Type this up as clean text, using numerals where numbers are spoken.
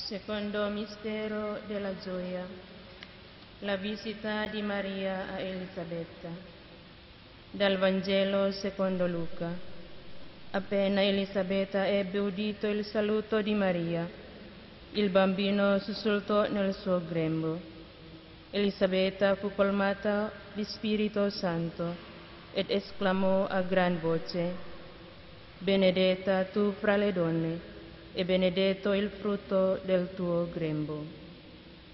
Secondo mistero della gioia, la visita di Maria a Elisabetta. Dal Vangelo secondo Luca. Appena Elisabetta ebbe udito il saluto di Maria, il bambino sussultò nel suo grembo. Elisabetta fu colmata di Spirito Santo ed esclamò a gran voce: «Benedetta tu fra le donne, e benedetto il frutto del tuo grembo».